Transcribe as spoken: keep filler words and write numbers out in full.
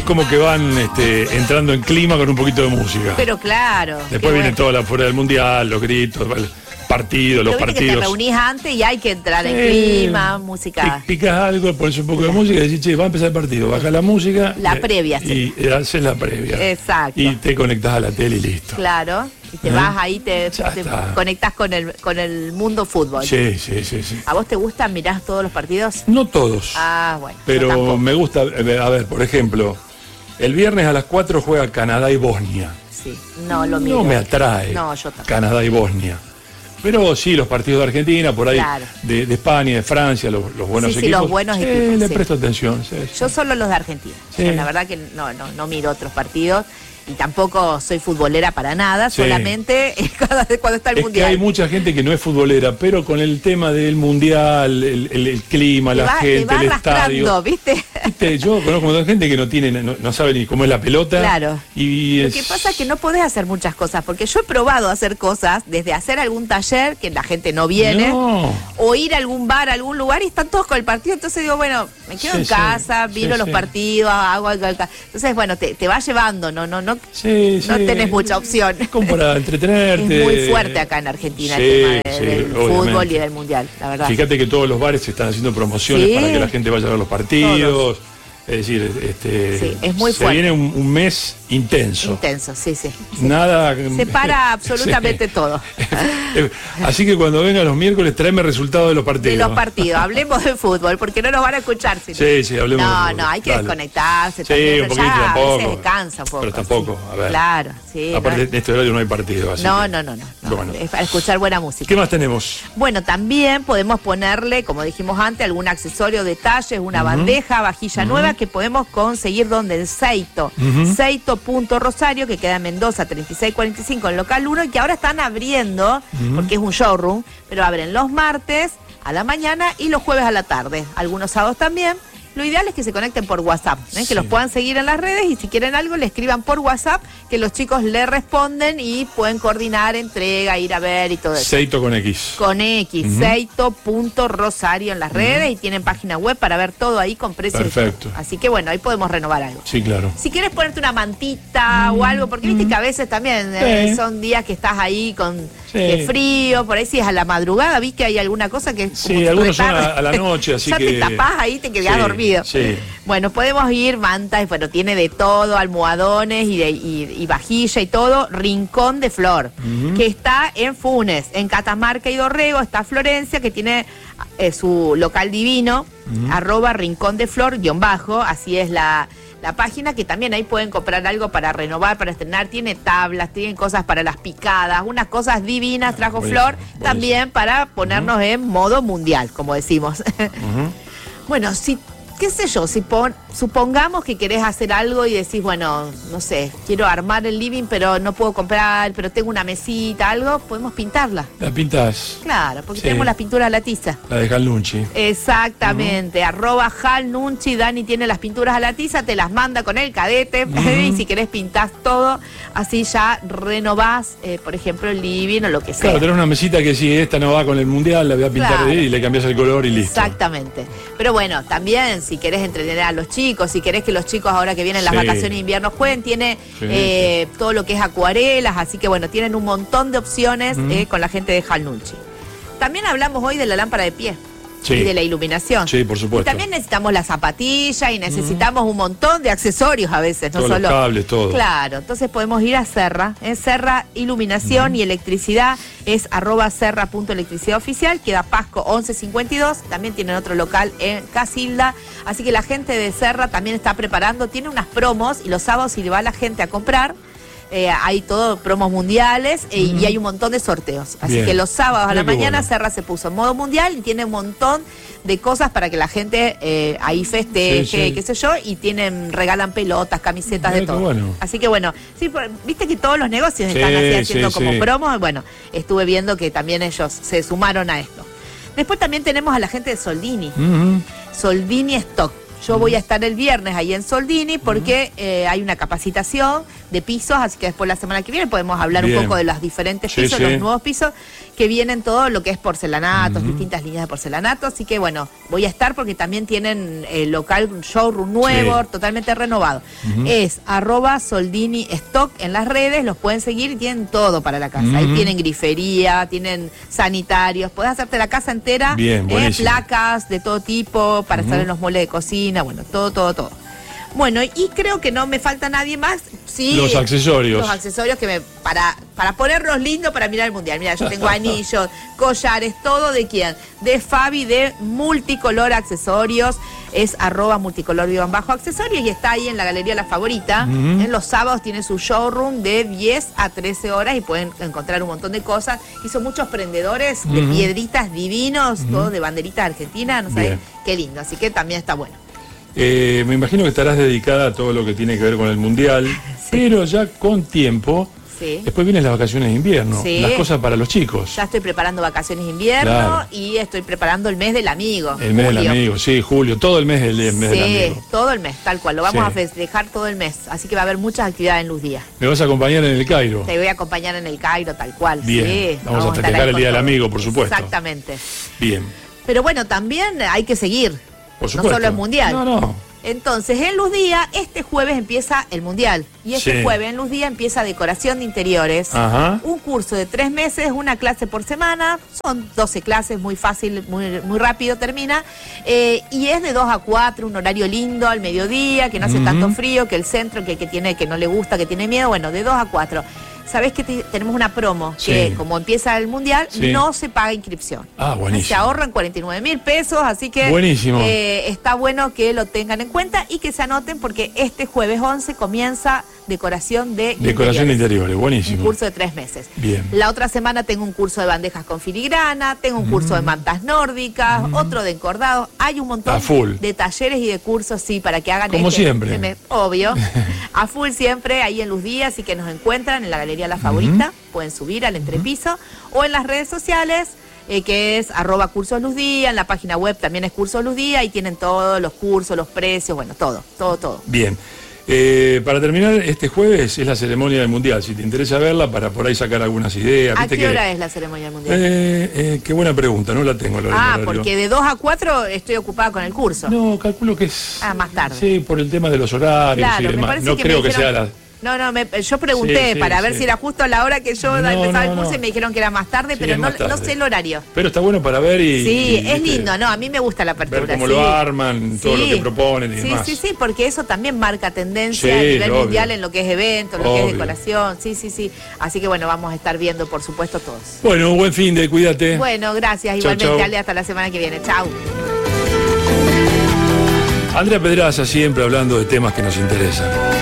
como que van este, entrando en clima con un poquito de música. Pero claro. Después viene bueno. toda la fuera del mundial, los gritos, partidos, los partidos. Que te reunís antes y hay que entrar en eh, clima, música. Picas algo, pones un poco de música y decís, che, va a empezar el partido, baja la música. La eh, previa, sí. Y haces la previa. Exacto. Y te conectás a la tele y listo. Claro. Y te ¿Eh? vas ahí, te, te conectás con el, con el mundo fútbol. Sí, sí, sí, sí. ¿A vos te gustan, mirás todos los partidos? No todos. Ah, bueno. Pero me gusta, a ver, por ejemplo, el viernes a las cuatro juega Canadá y Bosnia. Sí, no lo miro. No me atrae. No, yo tampoco. Canadá y Bosnia. Pero sí, los partidos de Argentina, por ahí, claro. de, de España, de Francia, los, los buenos sí, equipos. Sí, los buenos sí, equipos. Le sí. presto atención. Sí, sí. Yo solo los de Argentina. Sí. O sea, la verdad que no, no, no miro otros partidos. Y tampoco soy futbolera para nada, sí. solamente cuando está el es mundial. Que hay mucha gente que no es futbolera, pero con el tema del mundial, el, el, el clima, te la va, gente, te va el estadio. ¿viste? ¿Viste? Yo conozco mucha gente que no tiene, no, no sabe ni cómo es la pelota. Claro. Y Lo es... que pasa es que no podés hacer muchas cosas, porque yo he probado hacer cosas, desde hacer algún taller que la gente no viene, no. o ir a algún bar, a algún lugar y están todos con el partido. Entonces digo, bueno, me quedo sí, en casa, sí, miro sí, los sí. partidos, hago algo. Entonces, bueno, te, te va llevando, no, no, no. Sí, sí. No tenés mucha opción. Es como para entretenerte. Es muy fuerte acá en Argentina sí, el tema de, sí, del obviamente. fútbol y del mundial, la verdad. Fíjate que todos los bares están haciendo promociones sí. para que la gente vaya a ver los partidos. Todos. Es decir, este, sí, es muy se fuerte. viene un, un mes intenso. Intenso, sí, sí. sí. Nada. Se para absolutamente sí. todo. Así que cuando vengan los miércoles, tráeme resultados de los partidos. De los partidos, hablemos de fútbol, porque no nos van a escuchar. Sino... Sí, sí, hablemos no, de fútbol. No, hay que Dale. desconectarse. Sí, también, un poquito, ya, tampoco. A veces cansa un poco. Pero tampoco, sí. a ver. Claro, sí. Aparte, no, en este horario no hay partido. Así no, que... no, no, no, no. Bueno. Es para escuchar buena música. ¿Qué más tenemos? Bueno, también podemos ponerle, como dijimos antes, algún accesorio, detalles, una uh-huh. bandeja, vajilla uh-huh. nueva que podemos conseguir donde el Seito, uh-huh. Seito punto Rosario, que queda en Mendoza treinta y seis cuarenta y cinco en local uno, y que ahora están abriendo, uh-huh. porque es un showroom, pero abren los martes a la mañana y los jueves a la tarde, algunos sábados también. Lo ideal es que se conecten por WhatsApp, ¿eh? sí. que los puedan seguir en las redes y si quieren algo le escriban por WhatsApp, que los chicos le responden y pueden coordinar entrega, ir a ver y todo eso. Seito con X. Con X, uh-huh. Seito punto Rosario en las redes uh-huh. y tienen página web para ver todo ahí con precios. Perfecto. Así que bueno, ahí podemos renovar algo. Sí, claro. Si quieres ponerte una mantita uh-huh. o algo, porque viste que a veces también sí. eh, son días que estás ahí con sí. eh, frío, por ahí si es a la madrugada, vi que hay alguna cosa que... Sí, algunos son a, a la noche, así ya que... Ya te tapás ahí, te quedás sí. dormido. Sí. Bueno, podemos ir, mantas, bueno, tiene de todo, almohadones y, de, y, y vajilla y todo, Rincón de Flor, uh-huh. que está en Funes, en Catamarca y Dorrego, está Florencia, que tiene eh, su local divino, uh-huh. arroba Rincón de Flor, guión bajo, así es la, la página, que también ahí pueden comprar algo para renovar, para estrenar, tiene tablas, tienen cosas para las picadas, unas cosas divinas, trajo buenísimo, Flor, buenísimo. También para ponernos uh-huh. en modo mundial, como decimos. Uh-huh. Bueno, si... qué sé yo, si pon, supongamos que querés hacer algo y decís, bueno, no sé, quiero armar el living, pero no puedo comprar, pero tengo una mesita, algo, podemos pintarla. ¿La pintás? Claro, porque sí. tenemos las pinturas a la tiza. La de Hal Nunchi. Exactamente, uh-huh. arroba Hal Nunchi, Dani tiene las pinturas a la tiza, te las manda con el cadete, uh-huh. y si querés pintás todo, así ya renovás, eh, por ejemplo, el living o lo que sea. Claro, tenés una mesita que si esta no va con el mundial, la voy a pintar claro. y le cambiás el color y listo. Exactamente. Pero bueno, también si querés entretener a los chicos, si querés que los chicos ahora que vienen las sí. vacaciones de invierno jueguen, tiene sí, eh, sí. todo lo que es acuarelas, así que bueno, tienen un montón de opciones mm. eh, con la gente de Hal Nunchi. También hablamos hoy de la lámpara de pie. Sí. Y de la iluminación. Sí, por supuesto. Y también necesitamos la zapatilla y necesitamos mm. un montón de accesorios a veces, no Todos solo. Los cables, todo. Claro, entonces podemos ir a Serra. En Serra Iluminación mm. y Electricidad es arroba serra punto electricidad oficial, queda Pasco once cincuenta y dos, también tienen otro local en Casilda, así que la gente de Serra también está preparando, tiene unas promos y los sábados si le va la gente a comprar. Eh, hay todo promos mundiales eh, uh-huh. y hay un montón de sorteos. Así Bien. que los sábados a la Bien, mañana bueno. Serra se puso en modo mundial y tiene un montón de cosas para que la gente eh, ahí festeje, sí, sí. qué sé yo, y tienen, regalan pelotas, camisetas, Bien, de todo. Bueno. Así que bueno, sí, viste que todos los negocios sí, están así haciendo sí, como sí. promos. Bueno, estuve viendo que también ellos se sumaron a esto. Después también tenemos a la gente de Soldini. Uh-huh. Soldini Stock. Yo voy a estar el viernes ahí en Soldini porque eh, hay una capacitación de pisos, así que después la semana que viene podemos hablar Bien. un poco de los diferentes pisos, sí, sí. los nuevos pisos, que vienen todo lo que es porcelanatos, uh-huh. distintas líneas de porcelanato, así que bueno, voy a estar porque también tienen el local, un showroom nuevo, sí. totalmente renovado. Uh-huh. Es arroba Soldini Stock en las redes, los pueden seguir y tienen todo para la casa. Uh-huh. Ahí tienen grifería, tienen sanitarios, podés hacerte la casa entera, Bien, eh, placas de todo tipo, para uh-huh. estar en los muebles de cocina, bueno, todo, todo, todo. Bueno, y creo que no me falta nadie más. Sí, los accesorios. Los accesorios que me para para ponerlos lindos para mirar el mundial. Mira, yo tengo anillos, collares, todo de quién. De Fabi de Multicolor Accesorios. Es arroba multicolor-accesorios y está ahí en la Galería La Favorita. Uh-huh. En los sábados tiene su showroom de diez a trece horas y pueden encontrar un montón de cosas. Hizo muchos prendedores uh-huh. de piedritas divinos, uh-huh. todo de banderitas argentinas, no sabés, qué lindo. Así que también está bueno. Eh, me imagino que estarás dedicada a todo lo que tiene que ver con el Mundial, sí. pero ya con tiempo, sí. después vienen las vacaciones de invierno, sí. las cosas para los chicos. Ya estoy preparando vacaciones de invierno claro. y estoy preparando el mes del amigo. El mes julio. del amigo, sí, julio, todo el mes del, el mes sí, del amigo. todo el mes, tal cual, lo vamos sí. a festejar todo el mes, así que va a haber muchas actividades en Luz Día. ¿Me vas a acompañar en el Cairo? Te voy a acompañar en el Cairo, tal cual. Bien, sí, vamos, vamos a festejar el Día del Amigo, por supuesto. Exactamente. Bien. Pero bueno, también hay que seguir, por supuesto. no solo el Mundial. No, no. Entonces, en Luz Día, este jueves empieza el Mundial. Y este sí. jueves en Luz Día empieza decoración de interiores. Ajá. Un curso de tres meses, una clase por semana. Son doce clases, muy fácil, muy, muy rápido termina. Eh, y es de dos a cuatro, un horario lindo, al mediodía, que no hace uh-huh. tanto frío, que el centro, que, que, tiene, que no le gusta, que tiene miedo. Bueno, de dos a cuatro. Sabés que te, tenemos una promo sí. que como empieza el Mundial sí. no se paga inscripción. Ah, buenísimo. Se ahorran cuarenta y nueve mil pesos, así que buenísimo. Eh, está bueno que lo tengan en cuenta y que se anoten porque este jueves once comienza decoración de Decoración interiores. de interiores, buenísimo. Un curso de tres meses. Bien. La otra semana tengo un curso de bandejas con filigrana, tengo un curso mm. de mantas nórdicas, mm. otro de encordados. Hay un montón a full. de talleres y de cursos, sí, para que hagan como este, siempre. Este mes, obvio. A full siempre, ahí en Luz Día, así que nos encuentran en la Galería La Favorita, uh-huh. pueden subir al entrepiso, uh-huh. o en las redes sociales, eh, que es arroba cursos Luz Día, en la página web también es cursos Luz Día, y tienen todos los cursos, los precios, bueno, todo, todo, todo. Bien. Eh, para terminar, este jueves es la ceremonia del Mundial. Si te interesa verla, para por ahí sacar algunas ideas. ¿A qué que... hora es la ceremonia del Mundial? Eh, eh, qué buena pregunta, no la tengo. La ah, porque de dos a cuatro estoy ocupada con el curso. No, calculo que es... Ah, más tarde. Sí, por el tema de los horarios claro, y demás. No que creo dijeron... que sea la... No, no, me, yo pregunté sí, sí, para ver sí. si era justo a la hora que yo no, empezaba no, el curso no. y me dijeron que era más tarde, sí, pero no, tarde. no sé el horario. Pero está bueno para ver y... Sí, y, es y lindo, no, a mí me gusta la apertura. Ver cómo sí. lo arman, todo sí. lo que proponen y sí, demás. Sí, sí, sí, porque eso también marca tendencia sí, a nivel obvio. mundial en lo que es evento, lo obvio. que es decoración, sí, sí, sí. Así que bueno, vamos a estar viendo, por supuesto, todos. Bueno, un buen fin de, cuídate. Bueno, gracias, chau, igualmente, chau. Ale, hasta la semana que viene. Chau. Andrea Pedraza siempre hablando de temas que nos interesan.